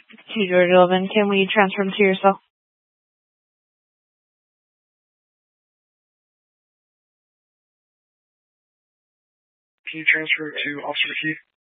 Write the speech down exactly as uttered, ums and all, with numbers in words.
two George eleven, can we transfer him to your cell? Can you transfer to Officer McKee?